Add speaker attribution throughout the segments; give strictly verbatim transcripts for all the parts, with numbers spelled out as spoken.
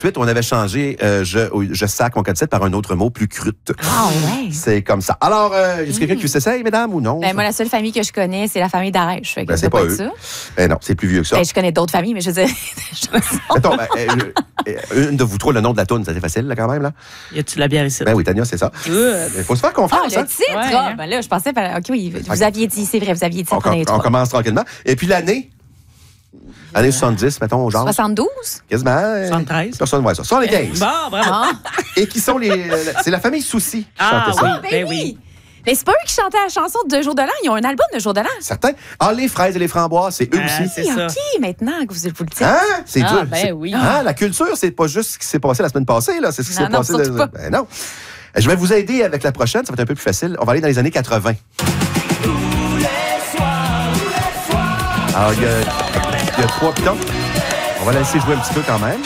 Speaker 1: Ensuite, on avait changé euh, je, je sac mon caddie par un autre mot plus crute.
Speaker 2: Ah ouais.
Speaker 1: C'est comme ça. Alors, euh, est-ce quelqu'un qui s'essaye, mesdames, ou non?
Speaker 2: Ben, moi, la seule famille que je connais, c'est la famille d'Arèche.
Speaker 1: Ben, c'est pas eux.
Speaker 2: Ça.
Speaker 1: Ben non, c'est plus vieux que ça.
Speaker 2: Ben, je connais d'autres familles, mais je veux dire...
Speaker 1: Attends, ben, euh, une de vous trois, le nom de la toune, c'était facile, là, quand même, là?
Speaker 3: Y a-tu la bière ici?
Speaker 1: Ben oui, Tania, c'est ça. Il faut se faire
Speaker 2: Ah,
Speaker 1: confiance,
Speaker 2: le
Speaker 1: hein?
Speaker 2: titre!
Speaker 3: Ouais,
Speaker 2: Ah,
Speaker 3: hein.
Speaker 2: ben là, je pensais... OK, oui, vous aviez dit, c'est vrai, vous aviez dit ça.
Speaker 1: On,
Speaker 2: prenez les
Speaker 1: on
Speaker 2: trois.
Speaker 1: commence tranquillement. Et puis l'année? Année soixante-dix, mettons, genre.
Speaker 2: soixante-douze?
Speaker 1: Quasiment. euh,
Speaker 3: soixante-treize.
Speaker 1: Personne ne voit ça. soixante-quinze.
Speaker 3: Bon, bravo.
Speaker 2: Ah,
Speaker 1: Et qui sont les. C'est la famille Soucy qui
Speaker 3: Ah,
Speaker 1: chantait ça.
Speaker 3: oui.
Speaker 2: ben
Speaker 3: Ben
Speaker 2: oui! Mais c'est pas eux qui chantaient la chanson de Deux jours de l'an. Ils ont un album de Jour de l'an.
Speaker 1: Certains. Ah, les fraises et les framboises, c'est eux
Speaker 3: Ah,
Speaker 1: aussi.
Speaker 3: c'est ça.
Speaker 2: OK, maintenant que vous vous le dites.
Speaker 1: Hein? C'est
Speaker 3: Ah,
Speaker 1: dur.
Speaker 3: ben
Speaker 1: C'est-
Speaker 3: oui.
Speaker 1: Hein? La culture, c'est pas juste ce qui s'est passé la semaine passée, là. C'est ce qui
Speaker 2: Non,
Speaker 1: s'est
Speaker 2: non,
Speaker 1: passé.
Speaker 2: surtout
Speaker 1: le-
Speaker 2: pas.
Speaker 1: Ben non. Je vais vous aider avec la prochaine, ça va être un peu plus facile. On va aller dans les années quatre-vingt. Alors, il y a, il y a trois pitons. On va la laisser jouer un petit peu quand même.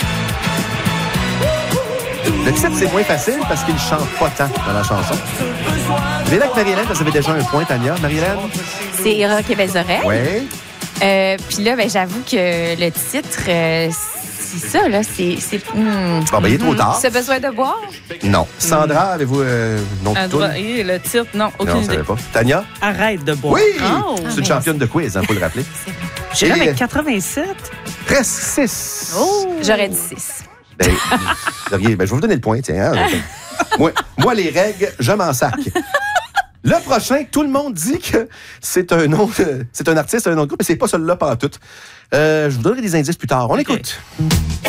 Speaker 1: Le titre, c'est moins facile parce qu'il ne chante pas tant dans la chanson. Je vais là avec Marie-Hélène, vous avez déjà un point, Tania. Marie-Hélène?
Speaker 2: C'est Rock et Belles Oreilles.
Speaker 1: Oui.
Speaker 2: Euh, Puis là, ben, j'avoue que le titre, euh, c'est ça, là. C'est. c'est hmm.
Speaker 1: Bon, ben, il est trop tard.
Speaker 2: Ce besoin de boire?
Speaker 1: Non. Sandra, avez-vous euh, nom de
Speaker 3: Un
Speaker 1: toune?
Speaker 3: droit- et le titre, non, aucune
Speaker 1: Non, je
Speaker 3: idée.
Speaker 1: savais pas. Tania?
Speaker 3: Arrête de boire.
Speaker 1: Oui!
Speaker 3: Oh.
Speaker 1: C'est une championne de quiz, il faut le rappeler.
Speaker 3: J'irais
Speaker 1: Et-
Speaker 3: avec quatre-vingt-sept.
Speaker 1: Presque six.
Speaker 3: Oh!
Speaker 2: J'aurais dit six.
Speaker 1: Ben, vous auriez- ben, je vais vous donner le point, tiens. hein. moi, moi, les règles, je m'en sac. Le prochain, tout le monde dit que c'est un nom, de- c'est un artiste, un nom de groupe, mais c'est pas celui-là pantoute. Euh, je vous donnerai des indices plus tard. On
Speaker 3: OK.
Speaker 1: écoute.